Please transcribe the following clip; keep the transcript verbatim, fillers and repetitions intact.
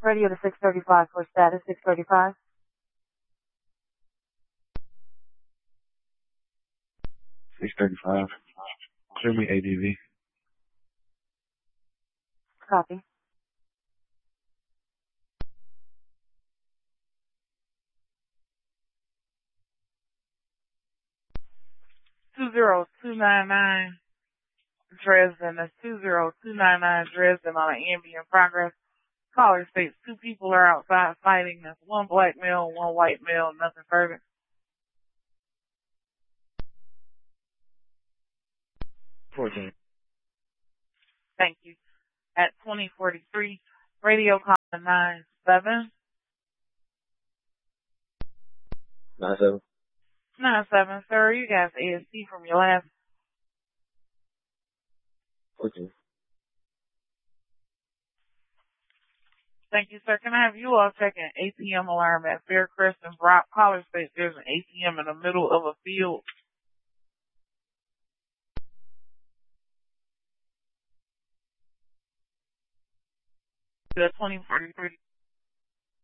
Radio to six thirty-five for status, six thirty-five. six thirty-five. Clear me A D V. Copy. two zero two nine nine Dresden. That's two zero two nine nine Dresden on an ambient progress. Caller states two people are outside fighting. That's one black male, one white male, nothing further. fourteen. Thank you. At twenty forty-three, radio caller nine seven. nine seven. nine seven, sir. You got A S T from your last. fourteen. Thank you, sir. Can I have you all check an A T M alarm at Faircrest and Brock? Caller states there's an A T M in the middle of a field. The twenty forty-three.